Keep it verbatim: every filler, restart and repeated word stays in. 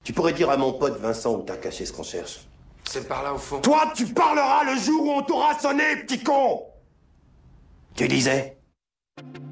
Tu pourrais dire à mon pote Vincent où t'as caché ce qu'on cherche. C'est par là au fond. Toi, tu parleras le jour où on t'aura sonné, petit con! Tu disais?